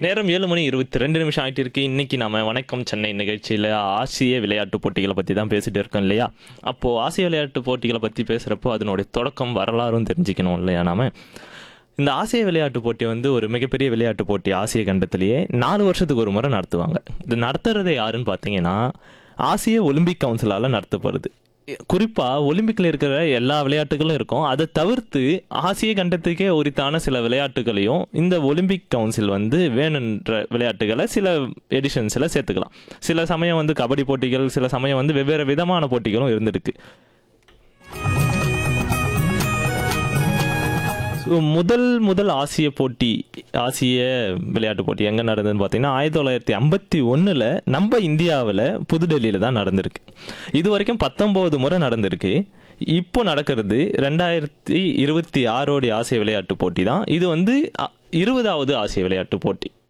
நேரம் 7:22 ஆயிட்டு இருக்கு. இன்னைக்கு நாம வணக்கம் சென்னை நிகழ்ச்சியில் ஆசிய விளையாட்டு போட்டிகளை பற்றி தான் பேசிட்டு இருக்கோம் இல்லையா? அப்போது ஆசிய விளையாட்டு போட்டிகளை பற்றி பேசுகிறப்போ அதனுடைய தொடக்கம் வரலாறும் தெரிஞ்சுக்கணும் இல்லையா? நாம இந்த ஆசிய விளையாட்டு போட்டி வந்து ஒரு மிகப்பெரிய விளையாட்டு போட்டி. ஆசிய கண்டத்திலேயே 4 வருஷத்துக்கு ஒரு முறை நடத்துவாங்க. இது நடத்துறது யாருன்னு பார்த்தீங்கன்னா ஆசிய ஒலிம்பிக் கவுன்சிலால் நடத்தப்படுது. குறிப்பாக ஒலிம்பிக்கில் இருக்கிற எல்லா விளையாட்டுகளும் இருக்கும். அதை தவிர்த்து ஆசிய கண்டத்துக்கே உரித்தான சில விளையாட்டுகளையும் இந்த ஒலிம்பிக் கவுன்சில் வந்து வேணுன்ற விளையாட்டுகளை சில எடிஷன்ஸில் சேர்த்துக்கலாம். சில சமயம் வந்து கபடி போட்டிகள், சில சமயம் வந்து வெவ்வேறு விதமான போட்டிகளும் இருந்திருக்கு. ஸோ முதல் ஆசிய போட்டி, ஆசிய விளையாட்டு போட்டி எங்கே நடந்ததுன்னு பார்த்தீங்கன்னா 1951 நம்ம இந்தியாவில் புதுடெல்லியில் தான் நடந்திருக்கு. இது வரைக்கும் 19 முறை நடந்திருக்கு. இப்போ நடக்கிறது 2026 ஆசிய விளையாட்டு போட்டி தான். இது வந்து 20வது ஆசிய விளையாட்டு போட்டி.